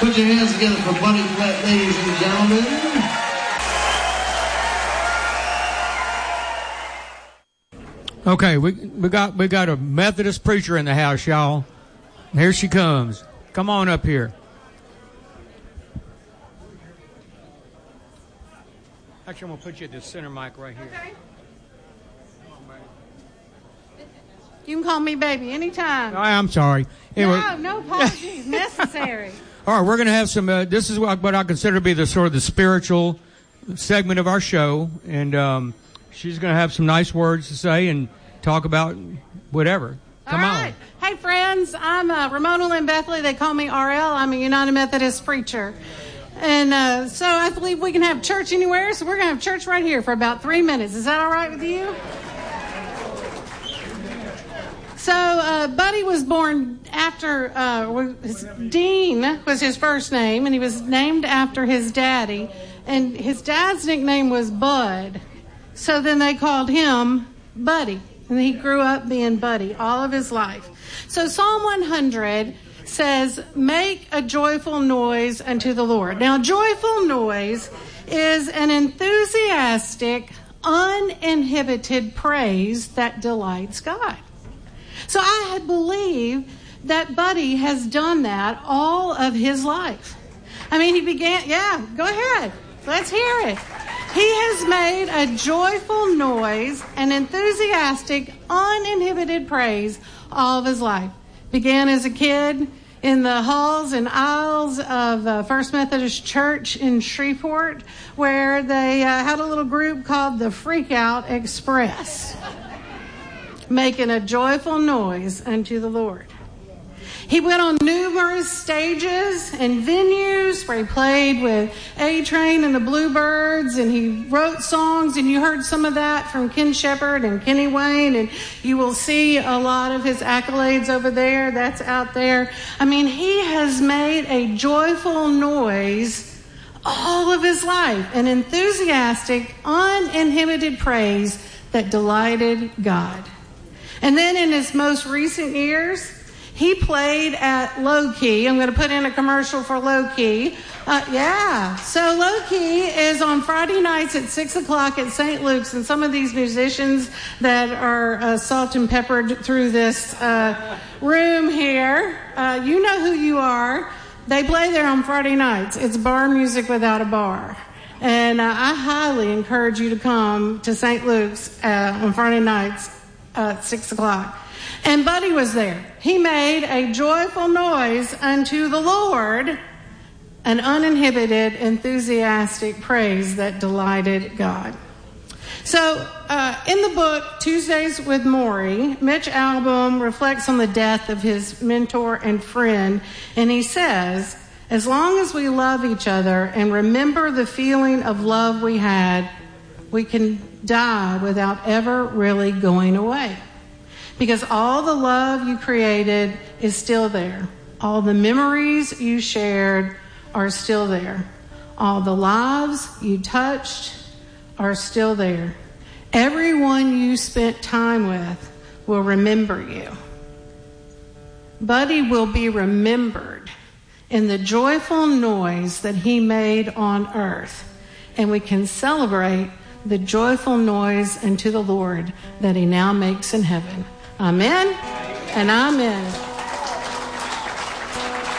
Put your hands together for Buddy Flat, ladies and gentlemen. Okay, we got a Methodist preacher in the house, y'all. Here she comes. Come on up here. Actually, I'm going to put you at the center mic right here. Okay. You can call me baby anytime. I'm sorry. Anyway. No apologies necessary. All right, we're going to have some, this is what I consider to be the sort of the spiritual segment of our show. And she's going to have some nice words to say and talk about whatever. Come on. Hey, friends, I'm Ramona Lynn Bethley. They call me RL. I'm a United Methodist preacher. And so I believe we can have church anywhere, so we're going to have church right here for about 3 minutes. Is that all right with you? So Buddy was born after, Dean was his first name, and he was named after his daddy. And his dad's nickname was Bud. So then they called him Buddy. And he grew up being Buddy all of his life. So Psalm 100 says, make a joyful noise unto the Lord. Now, joyful noise is an enthusiastic, uninhibited praise that delights God. So I believe that Buddy has done that all of his life. I mean, he began, go ahead. Let's hear it. He has made a joyful noise, an enthusiastic, uninhibited praise all of his life. Began as a kid in the halls and aisles of First Methodist Church in Shreveport, where they had a little group called the Freak Out Express, making a joyful noise unto the Lord. He went on numerous stages and venues where he played with A-Train and the Bluebirds, and he wrote songs, and you heard some of that from Ken Shepard and Kenny Wayne, and you will see a lot of his accolades over there. That's out there. I mean, he has made a joyful noise all of his life, an enthusiastic, uninhibited praise that delighted God. And then in his most recent years, he played at Low Key. I'm going to put in a commercial for Low Key. So Low Key is on Friday nights at 6 o'clock at St. Luke's. And some of these musicians that are salt and peppered through this room here, you know who you are. They play there on Friday nights. It's bar music without a bar. And I highly encourage you to come to St. Luke's on Friday nights at 6 o'clock. And Buddy was there. He made a joyful noise unto the Lord, an uninhibited, enthusiastic praise that delighted God. So in the book, Tuesdays with Maury, Mitch Albom reflects on the death of his mentor and friend, and he says, as long as we love each other and remember the feeling of love we had, we can die without ever really going away. Because all the love you created is still there. All the memories you shared are still there. All the lives you touched are still there. Everyone you spent time with will remember you. Buddy will be remembered in the joyful noise that he made on earth. And we can celebrate the joyful noise unto the Lord that he now makes in heaven. Amen and amen.